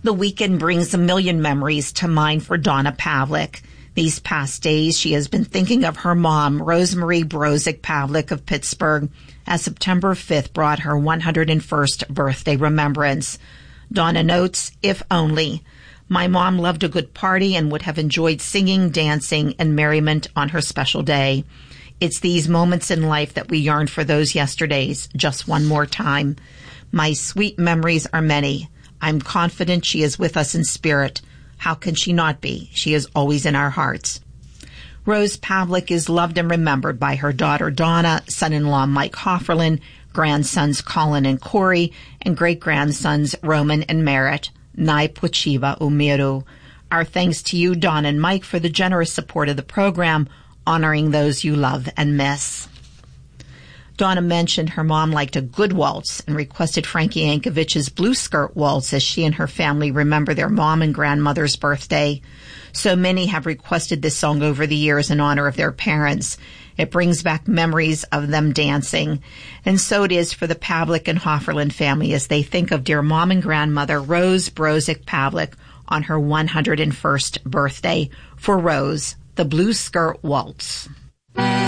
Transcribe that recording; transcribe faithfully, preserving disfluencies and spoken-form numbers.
The weekend brings a million memories to mind for Donna Pavlik. These past days, she has been thinking of her mom, Rosemarie Brozick Pavlik of Pittsburgh, as September fifth brought her one hundred first birthday remembrance. Donna notes, if only. My mom loved a good party and would have enjoyed singing, dancing, and merriment on her special day. It's these moments in life that we yearn for those yesterdays, just one more time. My sweet memories are many. I'm confident she is with us in spirit. How can she not be? She is always in our hearts. Rose Pavlik is loved and remembered by her daughter Donna, son-in-law Mike Hofferlin, grandsons Colin and Corey, and great-grandsons Roman and Merritt. Nai Puchiva Umiru. Our thanks to you, Don and Mike, for the generous support of the program, honoring those you love and miss. Donna mentioned her mom liked a good waltz and requested Frankie Yankovic's Blue Skirt Waltz as she and her family remember their mom and grandmother's birthday. So many have requested this song over the years in honor of their parents. It brings back memories of them dancing. And so it is for the Pavlik and Hofferlin family as they think of dear mom and grandmother Rose Brozick Pavlik on her one hundred first birthday. For Rose, the Blue Skirt Waltz.